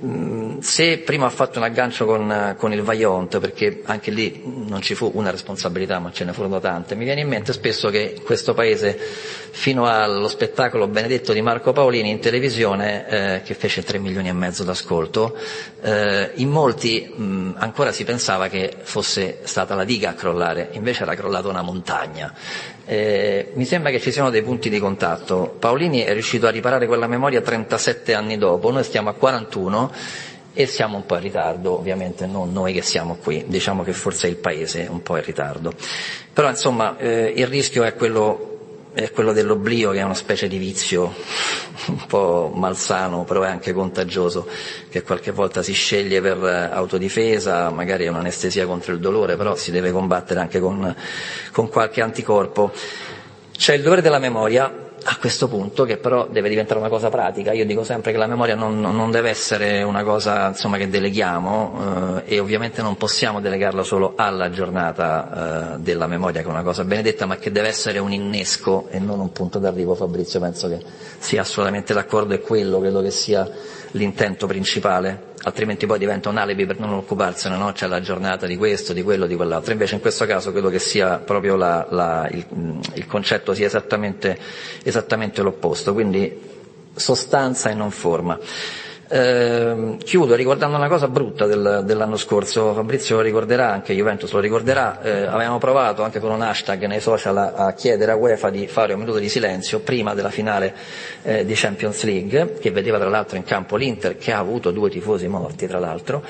Se prima ho fatto un aggancio con, con il Vajont, perché anche lì non ci fu una responsabilità ma ce ne furono tante, mi viene in mente spesso che questo paese, fino allo spettacolo benedetto di Marco Paolini in televisione, eh, che fece tre milioni e mezzo d'ascolto, eh, in molti mh, ancora si pensava che fosse stata la diga a crollare, invece era crollata una montagna. Eh, mi sembra che ci siano dei punti di contatto. Paolini è riuscito a riparare quella memoria trentasette anni dopo, noi stiamo a quarantuno e siamo un po' in ritardo, ovviamente non noi che siamo qui, diciamo che forse il paese è un po' in ritardo, però insomma eh, il rischio è quello è quello dell'oblio, che è una specie di vizio un po' malsano, però è anche contagioso, che qualche volta si sceglie per autodifesa, magari è un'anestesia contro il dolore, però si deve combattere anche con, con qualche anticorpo. C'è il dovere della memoria a questo punto, che però deve diventare una cosa pratica. Io dico sempre che la memoria non, non deve essere una cosa insomma che deleghiamo, eh, e ovviamente non possiamo delegarla solo alla giornata eh, della memoria, che è una cosa benedetta, ma che deve essere un innesco e non un punto d'arrivo. Fabrizio penso che sia assolutamente d'accordo, e quello credo che sia l'intento principale, altrimenti poi diventa un alibi per non occuparsene, no? C'è la giornata di questo, di quello, di quell'altro. Invece in questo caso credo che sia proprio la, la, il, il concetto sia esattamente, esattamente l'opposto, quindi sostanza e non forma. Eh, chiudo ricordando una cosa brutta del, dell'anno scorso, Fabrizio lo ricorderà, anche Juventus lo ricorderà, eh, avevamo provato anche con un hashtag nei social a, a chiedere a UEFA di fare un minuto di silenzio prima della finale eh, di Champions League, che vedeva tra l'altro in campo l'Inter, che ha avuto due tifosi morti tra l'altro.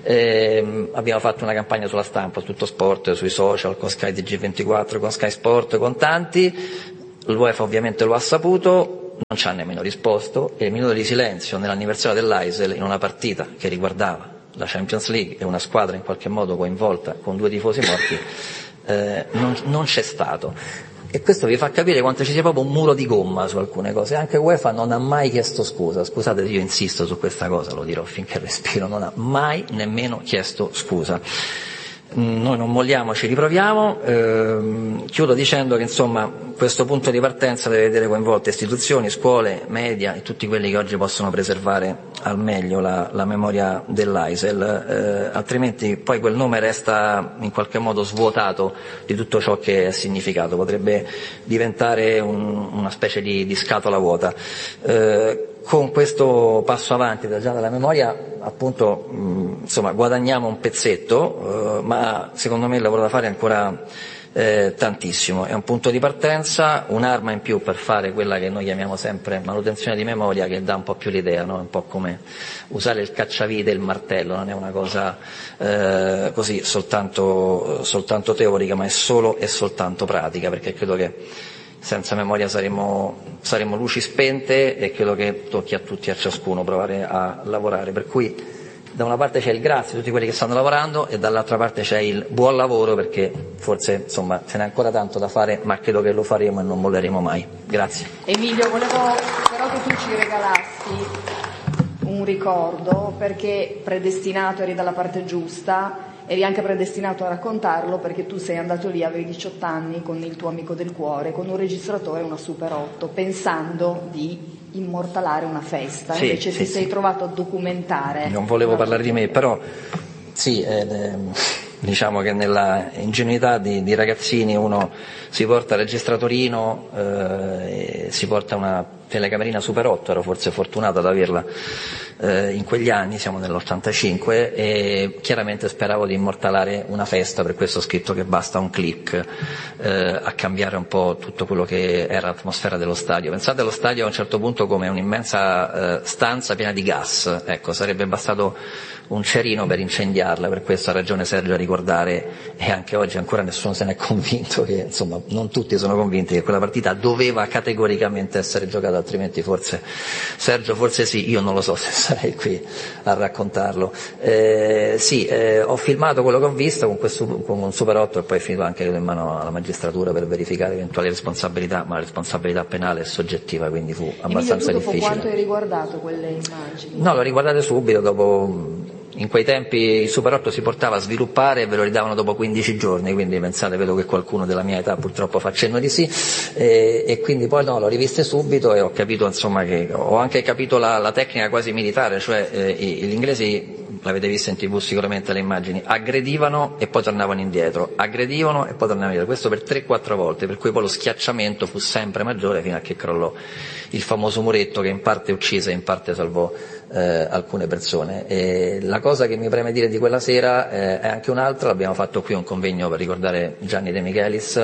Eh, abbiamo fatto una campagna sulla stampa, su Tutto Sport, sui social, con Sky T G ventiquattro, con Sky Sport, con tanti. L'UEFA ovviamente lo ha saputo, non ci ha nemmeno risposto, e il minuto di silenzio nell'anniversario dell'A I S L in una partita che riguardava la Champions League e una squadra in qualche modo coinvolta con due tifosi morti eh, non, non c'è stato. E questo vi fa capire quanto ci sia proprio un muro di gomma su alcune cose. Anche UEFA non ha mai chiesto scusa, scusate, io insisto su questa cosa, lo dirò finché respiro, non ha mai nemmeno chiesto scusa. Noi non molliamo, ci riproviamo. Ehm, chiudo dicendo che insomma questo punto di partenza deve vedere coinvolte istituzioni, scuole, media e tutti quelli che oggi possono preservare al meglio la, la memoria dell'A I S L, eh, altrimenti poi quel nome resta in qualche modo svuotato di tutto ciò che è significato, potrebbe diventare un, una specie di, di scatola vuota. Eh, Con questo passo avanti già dalla memoria, appunto, mh, insomma, guadagniamo un pezzetto, eh, ma secondo me il lavoro da fare è ancora eh, tantissimo. È un punto di partenza, un'arma in più per fare quella che noi chiamiamo sempre manutenzione di memoria, che dà un po' più l'idea, no? Un po' come usare il cacciavite e il martello, non è una cosa eh, così soltanto, soltanto teorica, ma è solo e soltanto pratica, perché credo che senza memoria saremo, saremo luci spente, e credo che tocchi a tutti e a ciascuno provare a lavorare. Per cui da una parte c'è il grazie a tutti quelli che stanno lavorando e dall'altra parte c'è il buon lavoro, perché forse insomma ce n'è ancora tanto da fare, ma credo che lo faremo e non molleremo mai. Grazie. Emilio, volevo però che tu ci regalassi un ricordo, perché predestinato, eri dalla parte giusta, eri anche predestinato a raccontarlo, perché tu sei andato lì, avevi diciotto anni, con il tuo amico del cuore, con un registratore e una Super otto, pensando di immortalare una festa. Sì, invece sì, ti sì. sei trovato a documentare. Non volevo parlare di me, però sì, eh, diciamo che nella ingenuità di, di ragazzini uno si porta il registratorino, eh, e si porta una telecamerina Super otto, ero forse fortunato ad averla eh, in quegli anni, siamo nell'ottantacinque, e chiaramente speravo di immortalare una festa, per questo ho scritto che basta un click eh, a cambiare un po' tutto quello che era l'atmosfera dello stadio. Pensate allo stadio a un certo punto come un'immensa eh, stanza piena di gas, ecco, sarebbe bastato un cerino per incendiarla, per questo ha ragione Sergio a ricordare, e anche oggi ancora nessuno se n'è convinto, che insomma non tutti sono convinti che quella partita doveva categoricamente essere giocata, altrimenti forse Sergio forse sì, io non lo so se sarei qui a raccontarlo. Eh, sì, eh, ho filmato quello che ho visto con, questo, con un Super otto, e poi finito anche in mano alla magistratura per verificare eventuali responsabilità, ma la responsabilità penale è soggettiva, quindi fu abbastanza Emilio, tu dopo difficile. quanto hai riguardato quelle immagini? No, lo riguardate subito, dopo. In quei tempi il Super otto si portava a sviluppare e ve lo ridavano dopo quindici giorni, quindi pensate, vedo che qualcuno della mia età purtroppo fa cenno di sì, e, e quindi poi no, l'ho riviste subito e ho capito insomma che ho anche capito la, la tecnica quasi militare, cioè eh, gli inglesi, l'avete visto in tv sicuramente le immagini, aggredivano e poi tornavano indietro, aggredivano e poi tornavano indietro, questo per tre quattro volte, per cui poi lo schiacciamento fu sempre maggiore fino a che crollò il famoso muretto che in parte uccise e in parte salvò eh, alcune persone. E la cosa che mi preme dire di quella sera eh, è anche un'altra, abbiamo fatto qui un convegno per ricordare Gianni De Michelis,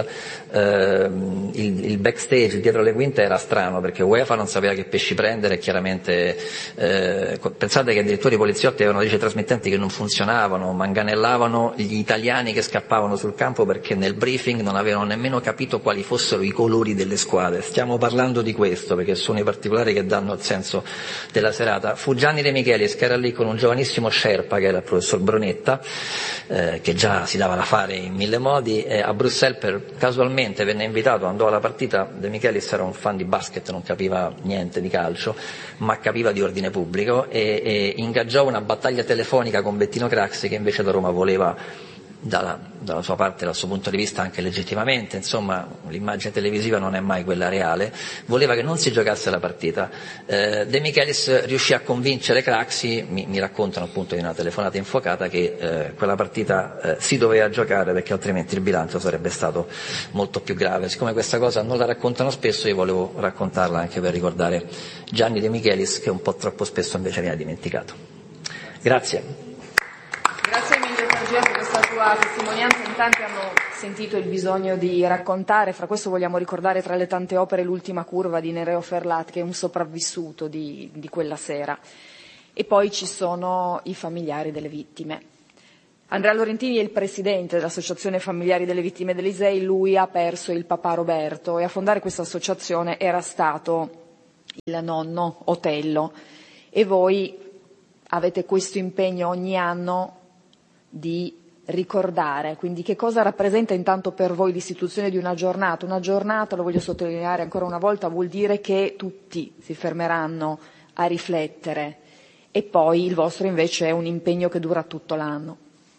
eh, il, il backstage dietro le quinte era strano perché UEFA non sapeva che pesci prendere, e chiaramente eh, pensate che addirittura i poliziotti avevano dei trasmettenti che non funzionavano, manganellavano gli italiani che scappavano sul campo perché nel briefing non avevano nemmeno capito quali fossero i colori delle squadre. Stiamo parlando di questo perché sono i particolari che danno il senso della serata. Fu Gianni De Michelis che era lì con un giovanissimo Sherpa che era il professor Bronetta, eh, che già si dava da fare in mille modi, e a Bruxelles per, casualmente venne invitato, andò alla partita. De Michelis era un fan di basket, non capiva niente di calcio ma capiva di ordine pubblico, e, e ingaggiò una battaglia telefonica con Bettino Craxi, che invece da Roma voleva dalla, dalla sua parte, dal suo punto di vista anche legittimamente, insomma l'immagine televisiva non è mai quella reale, voleva che non si giocasse la partita. Eh, De Michelis riuscì a convincere Craxi, mi, mi raccontano appunto di una telefonata infuocata, che eh, quella partita eh, si doveva giocare perché altrimenti il bilancio sarebbe stato molto più grave. Siccome questa cosa non la raccontano spesso, io volevo raccontarla anche per ricordare Gianni De Michelis, che un po' troppo spesso invece viene dimenticato. Grazie. Grazie mille Sergio per questa tua testimonianza. In tanti hanno sentito il bisogno di raccontare, fra questo vogliamo ricordare tra le tante opere L'ultima curva di Nereo Ferlat, che è un sopravvissuto di, di quella sera, e poi ci sono i familiari delle vittime. Andrea Lorentini è il presidente dell'Associazione Familiari delle Vittime dell'I S E E, lui ha perso il papà Roberto e a fondare questa associazione era stato il nonno Otello, e voi avete questo impegno ogni anno di ricordare. Quindi che cosa rappresenta intanto per voi l'istituzione di una giornata? Una giornata, lo voglio sottolineare ancora una volta, vuol dire che tutti si fermeranno a riflettere, e poi il vostro invece è un impegno che dura tutto l'anno.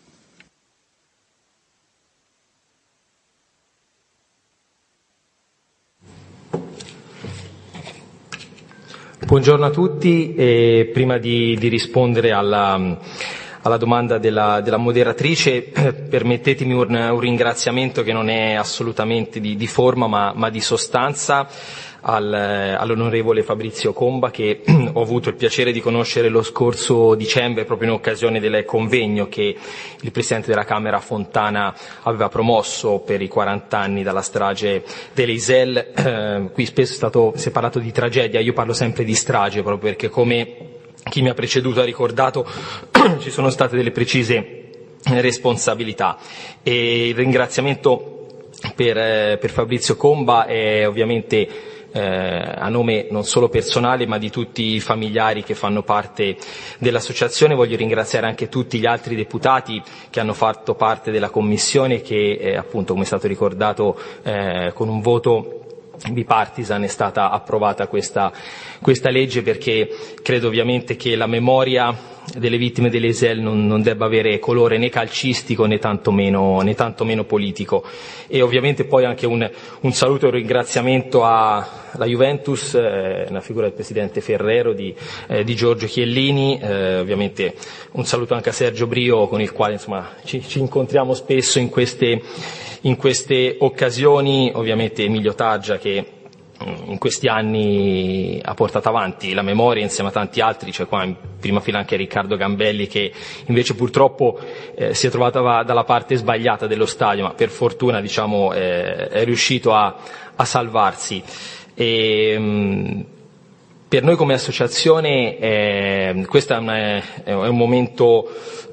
Buongiorno a tutti, e prima di, di rispondere alla, alla domanda della, della moderatrice, permettetemi un, un ringraziamento che non è assolutamente di, di forma ma, ma di sostanza al, all'onorevole Fabrizio Comba, che ho avuto il piacere di conoscere lo scorso dicembre proprio in occasione del convegno che il Presidente della Camera Fontana aveva promosso per i quaranta anni dalla strage delle Iselle. Eh, qui spesso è stato, si è parlato di tragedia, io parlo sempre di strage proprio perché, come chi mi ha preceduto ha ricordato, ci sono state delle precise responsabilità, e il ringraziamento per, per Fabrizio Comba è ovviamente Eh, a nome non solo personale ma di tutti i familiari che fanno parte dell'associazione. Voglio ringraziare anche tutti gli altri deputati che hanno fatto parte della commissione, che eh, appunto, come è stato ricordato, eh, con un voto bipartisan è stata approvata questa, questa legge, perché credo ovviamente che la memoria delle vittime delle Iselle non, non debba avere colore né calcistico né tantomeno, né tantomeno politico. E ovviamente poi anche un, un saluto e un ringraziamento alla Juventus, eh, nella figura del presidente Ferrero, di, eh, di Giorgio Chiellini, eh, ovviamente un saluto anche a Sergio Brio, con il quale insomma ci, ci incontriamo spesso in queste, in queste occasioni, ovviamente Emilio Taggia, che in questi anni ha portato avanti la memoria insieme a tanti altri. C'è qua in prima fila anche Riccardo Gambelli, che invece purtroppo eh, si è trovato dalla parte sbagliata dello stadio, ma per fortuna diciamo eh, è riuscito a, a salvarsi. E, mh, per noi come associazione eh, questo è un, è un momento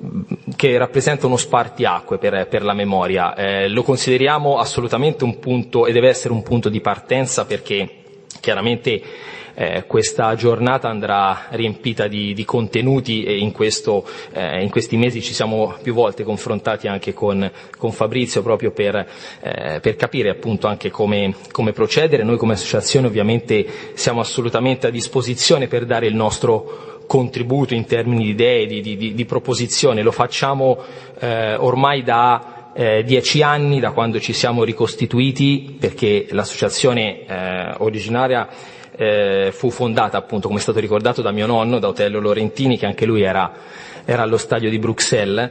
che rappresenta uno spartiacque per, per la memoria. Eh, lo consideriamo assolutamente un punto, e deve essere un punto di partenza, perché chiaramente eh, questa giornata andrà riempita di, di contenuti, e in, questo, eh, in questi mesi ci siamo più volte confrontati anche con, con Fabrizio proprio per, eh, per capire appunto anche come, come procedere. Noi come associazione ovviamente siamo assolutamente a disposizione per dare il nostro contributo in termini di idee, di, di, di proposizione. Lo facciamo eh, ormai da eh, dieci anni, da quando ci siamo ricostituiti, perché l'associazione eh, originaria eh, fu fondata appunto, come è stato ricordato, da mio nonno, da Otello Lorentini, che anche lui era, era allo stadio di Bruxelles,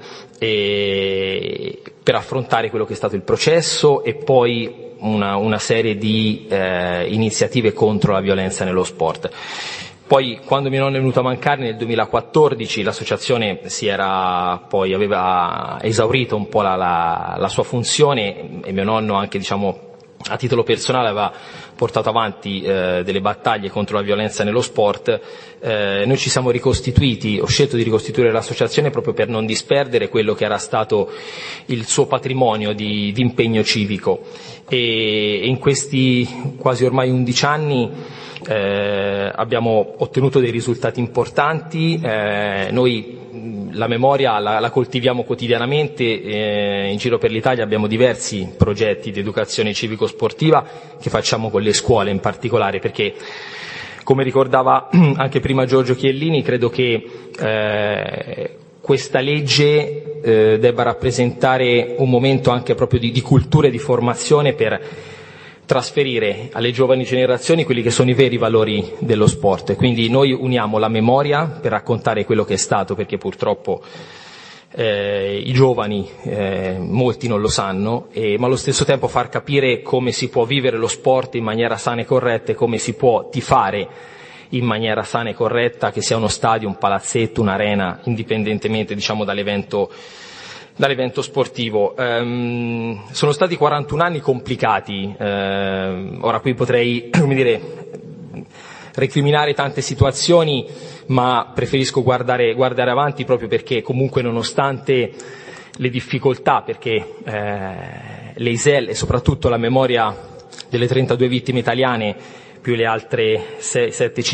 e per affrontare quello che è stato il processo e poi una, una serie di eh, iniziative contro la violenza nello sport. Poi, quando mio nonno è venuto a mancare nel duemilaquattordici, l'associazione si era poi aveva esaurito un po' la, la, la sua funzione, e mio nonno anche, diciamo, a titolo personale aveva portato avanti eh, delle battaglie contro la violenza nello sport. Eh, noi ci siamo ricostituiti, ho scelto di ricostituire l'associazione proprio per non disperdere quello che era stato il suo patrimonio di, di impegno civico, e in questi quasi ormai undici anni Eh, abbiamo ottenuto dei risultati importanti. Eh, noi la memoria la, la coltiviamo quotidianamente, eh, in giro per l'Italia abbiamo diversi progetti di educazione civico-sportiva che facciamo con le scuole in particolare, perché, come ricordava anche prima Giorgio Chiellini, credo che eh, questa legge eh, debba rappresentare un momento anche proprio di, di cultura e di formazione per trasferire alle giovani generazioni quelli che sono i veri valori dello sport. Quindi noi uniamo la memoria per raccontare quello che è stato, perché purtroppo eh, i giovani eh, molti non lo sanno, e, ma allo stesso tempo far capire come si può vivere lo sport in maniera sana e corretta e come si può tifare in maniera sana e corretta, che sia uno stadio, un palazzetto, un'arena, indipendentemente, diciamo, dall'evento dall'evento sportivo. Um, sono stati quarantuno anni complicati, uh, ora qui potrei, come dire, recriminare tante situazioni, ma preferisco guardare, guardare avanti, proprio perché comunque, nonostante le difficoltà, perché eh, le I S E L e soprattutto la memoria delle trentadue vittime italiane più le altre sette